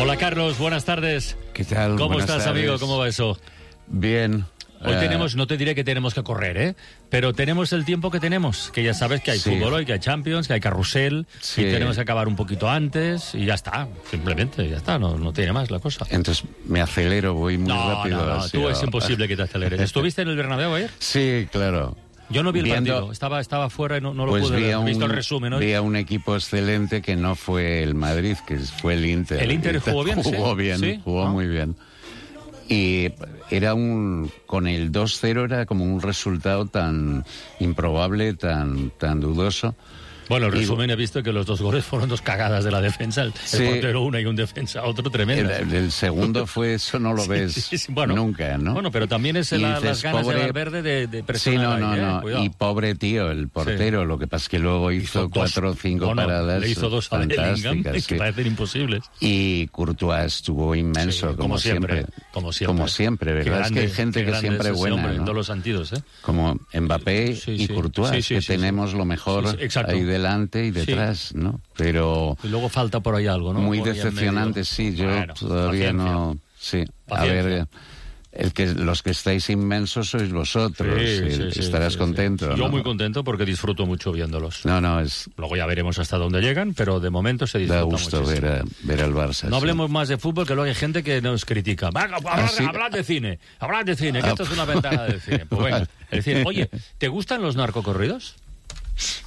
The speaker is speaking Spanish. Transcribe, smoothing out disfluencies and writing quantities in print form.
Hola Carlos, buenas tardes. ¿Qué tal? ¿Cómo Buenas estás, tardes. amigo? ¿Cómo va eso? Bien. Hoy tenemos, no te diré que tenemos que correr, pero tenemos el tiempo que tenemos, que ya sabes que hay fútbol hoy, que hay Champions, que hay carrusel, y tenemos que acabar un poquito antes, y ya está, simplemente, ya está, no tiene más la cosa. Entonces me acelero, voy muy rápido. No, tú es imposible que te aceleres. ¿Estuviste en el Bernabéu ayer? Sí, claro. Yo no vi el partido, estaba fuera y no lo pude ver. He visto el resumen hoy. Vi a un equipo excelente que no fue el Madrid, que fue el Inter. ¿El Inter jugó bien? Jugó bien, ¿sí? Jugó muy bien. Y era con el 2-0 era como un resultado tan improbable, tan dudoso. Bueno, el resumen he visto que los dos goles fueron dos cagadas de la defensa. El portero una y un defensa otro, tremendo. El segundo fue, eso no lo ves nunca, ¿no? Bueno, pero también es las ganas de Valverde de presionar. Sí, y pobre tío, el portero. Lo que pasa es que luego hizo 4 o 5 paradas. Le hizo 2 a Bellingham, que parecen imposibles. Y Courtois estuvo inmenso, como siempre. Como siempre, ¿verdad? Es que hay gente que siempre es buena, en ¿no? todos los sentidos, ¿eh? Como Mbappé y Courtois, que tenemos lo mejor ahí delante y detrás, ¿no? Pero y luego falta por ahí algo, ¿no? Muy decepcionante, sí. Yo todavía no. Sí, a ver. Los que estáis inmensos sois vosotros. Estarás contento. ¿no? Yo muy contento porque disfruto mucho viéndolos. Es. Luego ya veremos hasta dónde llegan, pero de momento se disfruta mucho. Da gusto ver al Barça. No hablemos más de fútbol, que luego hay gente que nos critica. Hablad de cine, que esto es una ventana de cine. Pues venga, es decir, oye, ¿te gustan los narcocorridos?